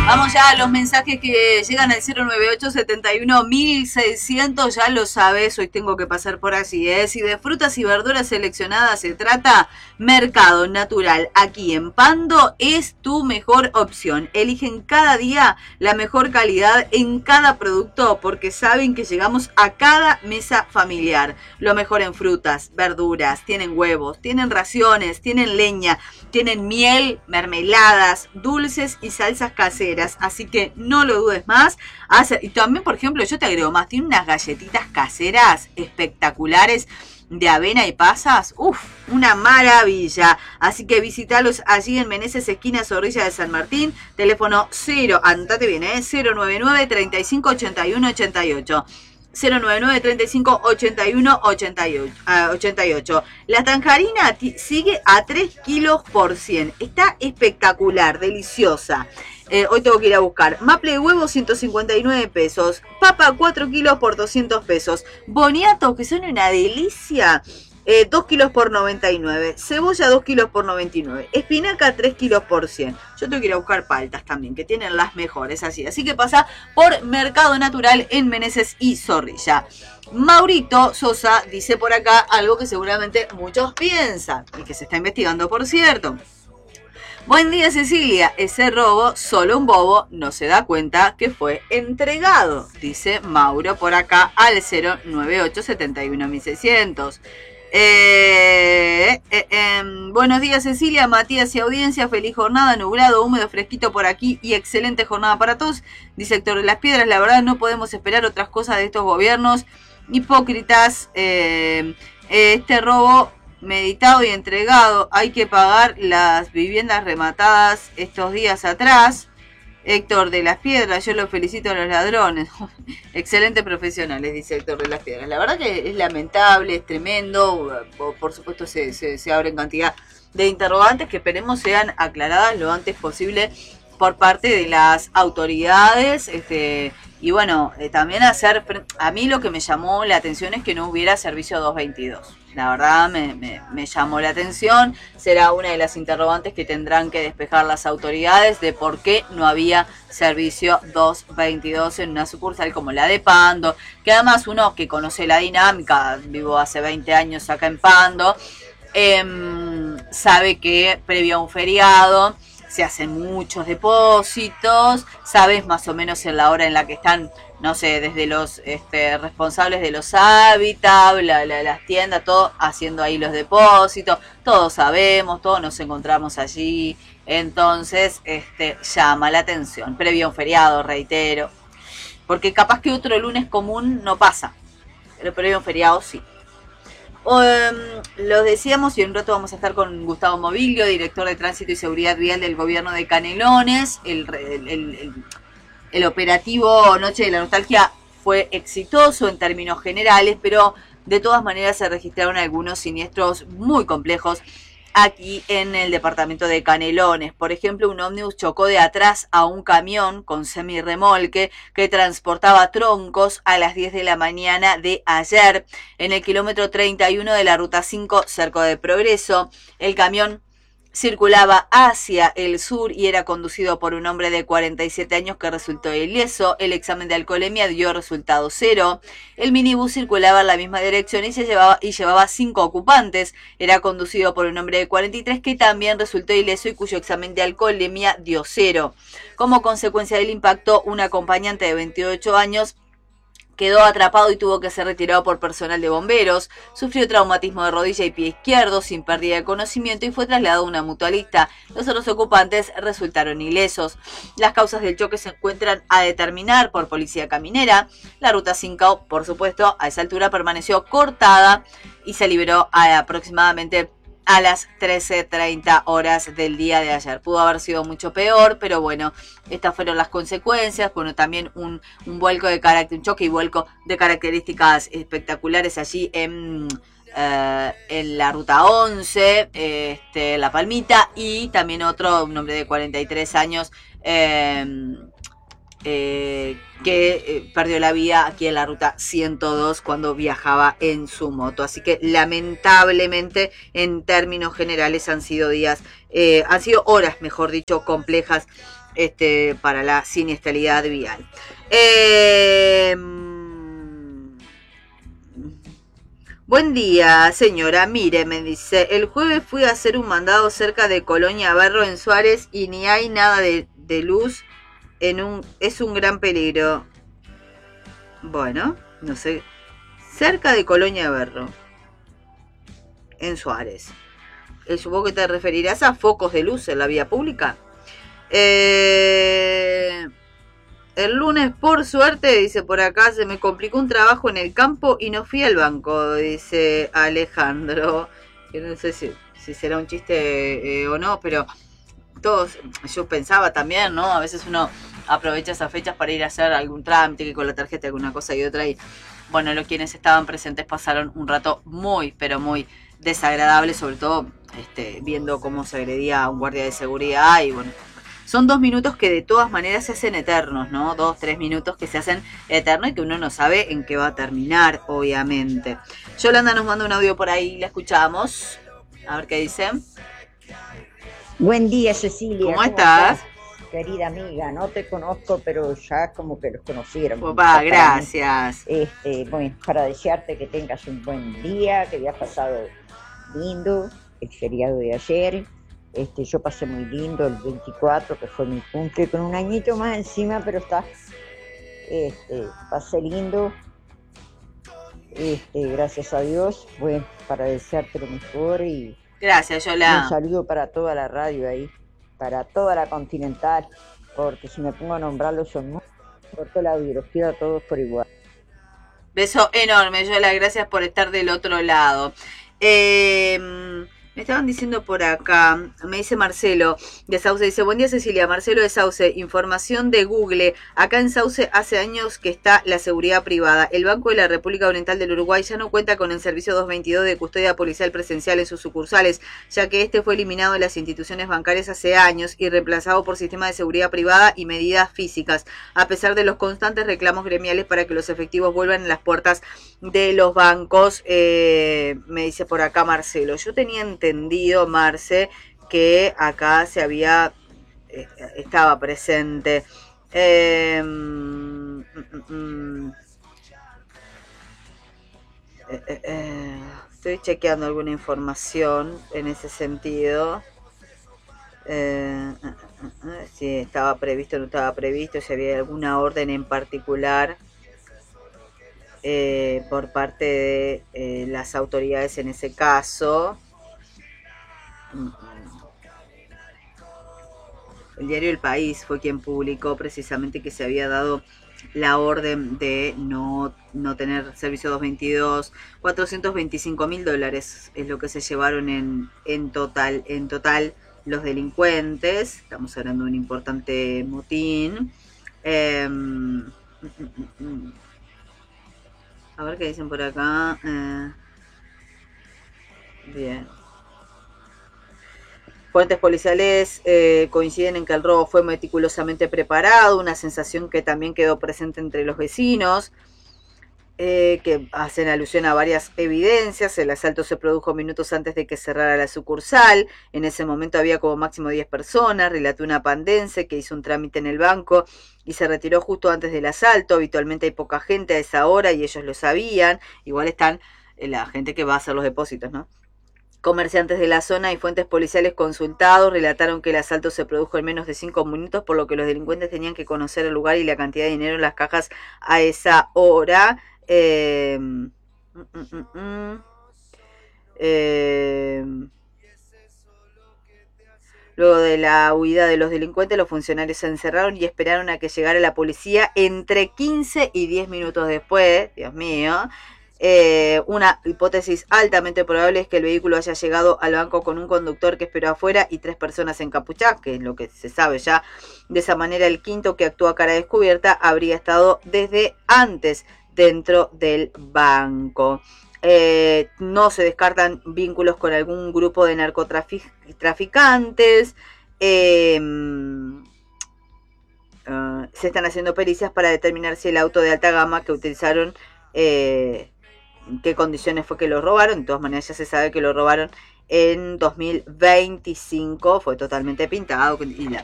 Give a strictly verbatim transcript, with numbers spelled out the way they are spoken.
Vamos ya a los mensajes que llegan al cero nueve ocho setenta y uno mil seiscientos, ya lo sabes, hoy tengo que pasar por así, ¿eh? Si de frutas y verduras seleccionadas se trata, Mercado Natural aquí en Pando es tu mejor opción. Eligen cada día la mejor calidad en cada producto porque saben que llegamos a cada mesa familiar. Lo mejor en frutas, verduras, tienen huevos, tienen raciones, tienen leña, tienen miel, mermeladas, dulces y salsas caseras. Así que no lo dudes más. Y también, por ejemplo, yo te agrego más, tiene unas galletitas caseras espectaculares de avena y pasas. Uf, una maravilla. Así que visitalos allí en Meneses, esquina Zorrilla de San Martín. Teléfono cero, andate bien, ¿eh? cero nueve nueve, treinta y cinco, ochenta y uno, ochenta y ocho. cero nueve nueve, treinta y cinco, ochenta y uno, ochenta y ocho. La tanjarina sigue a tres kilos por cien. Está espectacular, deliciosa. Eh, hoy tengo que ir a buscar. Maple de huevo, ciento cincuenta y nueve pesos. Papa, cuatro kilos por doscientos pesos. Boniatos, que son una delicia. Eh, dos kilos por noventa y nueve. Cebolla, dos kilos por noventa y nueve. Espinaca, tres kilos por cien. Yo tengo que ir a buscar paltas también, que tienen las mejores así. Así que pasa por Mercado Natural en Meneses y Zorrilla. Maurito Sosa dice por acá algo que seguramente muchos piensan y que se está investigando, por cierto. Buen día, Cecilia. Ese robo, solo un bobo no se da cuenta que fue entregado, dice Mauro por acá al cero nueve ocho, setenta y uno, mil seiscientos. Eh, eh, eh, buenos días, Cecilia, Matías y audiencia. Feliz jornada, nublado, húmedo, fresquito por aquí y excelente jornada para todos. Dice Héctor de las Piedras. La verdad, no podemos esperar otras cosas de estos gobiernos hipócritas. Eh, este robo meditado y entregado. Hay que pagar las viviendas rematadas estos días atrás. Héctor de las Piedras, yo lo felicito a los ladrones. Excelentes profesionales, dice Héctor de las Piedras. La verdad que es lamentable, es tremendo. Por supuesto se, se, se abren cantidad de interrogantes que esperemos sean aclaradas lo antes posible por parte de las autoridades. Este, y bueno, eh, también hacer... A mí lo que me llamó la atención es que no hubiera servicio dos veintidós. La verdad me, me, me llamó la atención. Será una de las interrogantes que tendrán que despejar las autoridades de por qué no había servicio dos veintidós en una sucursal como la de Pando, que además uno que conoce la dinámica, vivo hace veinte años acá en Pando, eh, sabe que previo a un feriado se hacen muchos depósitos, sabes más o menos en la hora en la que están, no sé, desde los este, responsables de los hábitats, la, la, las tiendas, todo haciendo ahí los depósitos, todos sabemos, todos nos encontramos allí, entonces este, llama la atención, previo a un feriado, reitero, porque capaz que otro lunes común no pasa, pero previo a un feriado sí. Um, lo decíamos y en un rato vamos a estar con Gustavo Movilio, director de Tránsito y Seguridad Vial del gobierno de Canelones. El, el, el, el operativo Noche de la Nostalgia fue exitoso en términos generales, pero de todas maneras se registraron algunos siniestros muy complejos aquí en el departamento de Canelones. Por ejemplo, un ómnibus chocó de atrás a un camión con semirremolque que transportaba troncos a las diez de la mañana de ayer en el kilómetro treinta y uno de la ruta cinco, Cerco de Progreso. El camión circulaba hacia el sur y era conducido por un hombre de cuarenta y siete años que resultó ileso. El examen de alcoholemia dio resultado cero. El minibús circulaba en la misma dirección y, se llevaba, y llevaba cinco ocupantes. Era conducido por un hombre de cuarenta y tres que también resultó ileso y cuyo examen de alcoholemia dio cero. Como consecuencia del impacto, un acompañante de veintiocho años quedó atrapado y tuvo que ser retirado por personal de bomberos. Sufrió traumatismo de rodilla y pie izquierdo sin pérdida de conocimiento y fue trasladado a una mutualista. Los otros ocupantes resultaron ilesos. Las causas del choque se encuentran a determinar por policía caminera. La ruta cinco, por supuesto, a esa altura permaneció cortada y se liberó a aproximadamente a las trece treinta horas del día de ayer. Pudo haber sido mucho peor, pero bueno, estas fueron las consecuencias. Bueno, también un, un vuelco de carácter, un choque y vuelco de características espectaculares allí en, uh, en la ruta once, este, La Palmita, y también otro, un hombre de cuarenta y tres años, eh, Eh, que eh, perdió la vida aquí en la ruta ciento dos cuando viajaba en su moto. Así que lamentablemente en términos generales han sido días, eh, han sido horas, mejor dicho, complejas este, para la siniestralidad vial. Eh, Buen día, señora. Mire, me dice, el jueves fui a hacer un mandado cerca de Colonia Berro en Suárez y ni hay nada de, de luz. En un, es un gran peligro. Bueno, no sé. Cerca de Colonia Berro, en Suárez. Eh, supongo que te referirás a focos de luz en la vía pública. Eh... El lunes, por suerte, dice por acá, se me complicó un trabajo en el campo y no fui al banco, dice Alejandro. Que no sé si, si será un chiste eh, o no, pero todos, yo pensaba también, ¿no? A veces uno aprovecha esas fechas para ir a hacer algún trámite, que con la tarjeta alguna cosa y otra. Y bueno, los quienes estaban presentes pasaron un rato muy, pero muy desagradable, sobre todo este, viendo cómo se agredía a un guardia de seguridad y bueno. Son dos minutos que de todas maneras se hacen eternos, ¿no? Dos, tres minutos que se hacen eternos y que uno no sabe en qué va a terminar, obviamente. Yolanda nos manda un audio por ahí, la escuchamos. A ver qué dice. Buen día, Cecilia. ¿Cómo, ¿Cómo estás? estás? Querida amiga, no te conozco, pero ya como que los conocieron. Opa, gracias. Este, bueno, para desearte que tengas un buen día, que hayas pasado lindo el feriado de ayer. Este, yo pasé muy lindo el veinticuatro, que fue mi cumple, con un añito más encima, pero está, este, pasé lindo, este, gracias a Dios, bueno, para desearte lo mejor y gracias, Yola. Un saludo para toda la radio ahí, para toda la Continental, porque si me pongo a nombrarlos son muchos, por toda la biología, a todos por igual. Beso enorme, Yola, gracias por estar del otro lado. Eh... Me estaban diciendo por acá, me dice Marcelo de Sauce, dice, buen día Cecilia, Marcelo de Sauce, información de Google, acá en Sauce hace años que está la seguridad privada, el Banco de la República Oriental del Uruguay ya no cuenta con el servicio doscientos veintidós de custodia policial presencial en sus sucursales, ya que este fue eliminado de las instituciones bancarias hace años y reemplazado por sistemas de seguridad privada y medidas físicas, a pesar de los constantes reclamos gremiales para que los efectivos vuelvan a las puertas de los bancos, eh, me dice por acá Marcelo. Yo tenía entendido, Marce, que acá se había, eh, estaba presente. Eh, mm, mm, mm, eh, eh, eh, estoy chequeando alguna información en ese sentido. Eh, eh, eh, si estaba previsto o no estaba previsto, si había alguna orden en particular. Eh, por parte de eh, las autoridades en ese caso. El diario El País fue quien publicó precisamente que se había dado la orden de no, no tener servicio doscientos veintidós. cuatrocientos veinticinco mil dólares es lo que se llevaron en, en total en total los delincuentes. Estamos hablando de un importante motín. Eh, mm, mm, mm. A ver qué dicen por acá. Eh, bien. Fuentes policiales eh, coinciden en que el robo fue meticulosamente preparado, una sensación que también quedó presente entre los vecinos, eh, que hacen alusión a varias evidencias. El asalto se produjo minutos antes de que cerrara la sucursal. En ese momento había como máximo diez personas, relató una pandense que hizo un trámite en el banco y se retiró justo antes del asalto. Habitualmente hay poca gente a esa hora y ellos lo sabían. Igual están la gente que va a hacer los depósitos, ¿no? Comerciantes de la zona y fuentes policiales consultados relataron que el asalto se produjo en menos de cinco minutos, por lo que los delincuentes tenían que conocer el lugar y la cantidad de dinero en las cajas a esa hora. Eh, mm, mm, mm, eh, Luego de la huida de los delincuentes, los funcionarios se encerraron y esperaron a que llegara la policía entre quince y diez minutos después. Dios mío. Eh, una hipótesis altamente probable es que el vehículo haya llegado al banco con un conductor que esperó afuera y tres personas encapuchadas, que es lo que se sabe ya. De esa manera, el quinto, que actúa a cara descubierta, habría estado desde antes dentro del banco. Eh, no se descartan vínculos con algún grupo de narcotraficantes. Eh, uh, se están haciendo pericias para determinar si el auto de alta gama que utilizaron, eh, en qué condiciones fue que lo robaron. De todas maneras ya se sabe que lo robaron en dos mil veinticinco, fue totalmente pintado y la